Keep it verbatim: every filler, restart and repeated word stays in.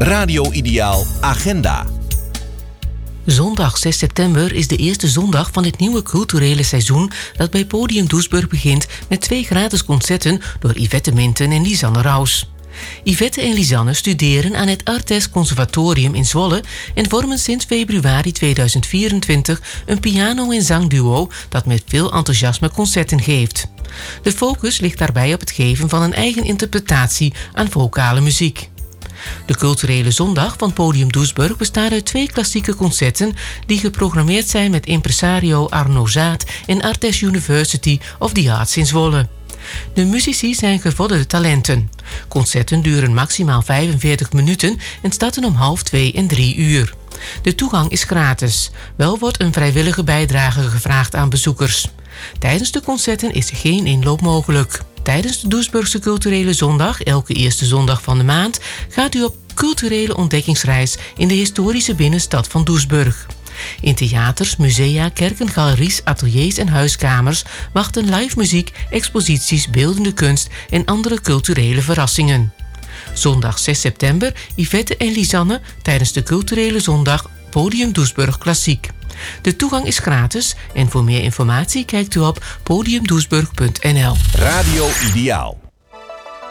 Radio Ideaal Agenda. Zondag zes september is de eerste zondag van het nieuwe culturele seizoen dat bij Podium Doesburg begint met twee gratis concerten door Yvette Minten en Lisanne Raus. Yvette en Lisanne studeren aan het Artes Conservatorium in Zwolle en vormen sinds februari tweeduizend vierentwintig een piano- en zangduo dat met veel enthousiasme concerten geeft. De focus ligt daarbij op het geven van een eigen interpretatie aan vocale muziek. De culturele zondag van Podium Doesburg bestaat uit twee klassieke concerten die geprogrammeerd zijn met impresario Arno Zaat en Artes University of the Arts in Zwolle. De muzici zijn gevorderde talenten. Concerten duren maximaal vijfenveertig minuten en starten om half twee en drie uur. De toegang is gratis. Wel wordt een vrijwillige bijdrage gevraagd aan bezoekers. Tijdens de concerten is er geen inloop mogelijk. Tijdens de Doesburgse Culturele Zondag, elke eerste zondag van de maand, gaat u op culturele ontdekkingsreis in de historische binnenstad van Doesburg. In theaters, musea, kerken, galeries, ateliers en huiskamers wachten live muziek, exposities, beeldende kunst en andere culturele verrassingen. Zondag zes september, Yvette en Lisanne tijdens de Culturele Zondag Podium Doesburg Klassiek. De toegang is gratis en voor meer informatie kijkt u op podium doesburg punt n l. Radio Ideaal.